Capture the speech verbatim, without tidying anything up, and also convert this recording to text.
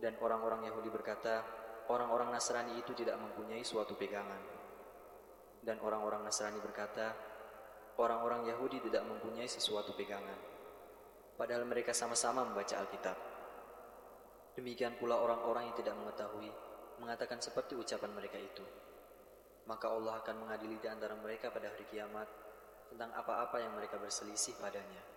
Dan orang-orang Yahudi berkata, orang-orang Nasrani itu tidak mempunyai suatu pegangan. Dan orang-orang Nasrani berkata, orang-orang Yahudi tidak mempunyai sesuatu pegangan. Padahal mereka sama-sama membaca Alkitab. Demikian pula orang-orang yang tidak mengetahui mengatakan seperti ucapan mereka itu. Maka Allah akan mengadili di antara mereka pada hari kiamat tentang apa-apa yang mereka berselisih padanya.